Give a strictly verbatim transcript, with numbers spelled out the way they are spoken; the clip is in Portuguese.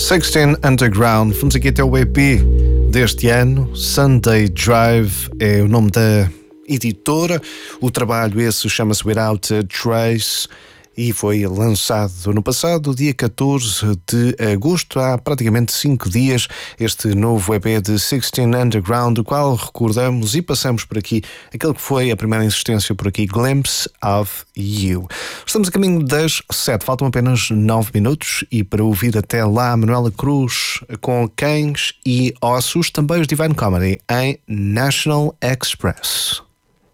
sixteen Underground, vamos aqui até o E P deste ano. Sunday Drive é o nome da editora. O trabalho esse chama-se Without a Trace e foi lançado no passado, dia catorze de agosto, há praticamente cinco dias, este novo E P de sixteen Underground, do qual recordamos e passamos por aqui aquele que foi a primeira insistência por aqui, Glimpse of You. Estamos a caminho das sete, faltam apenas nove minutos e para ouvir até lá Manuela Cruz com Cães e Ossos, também os Divine Comedy em National Express.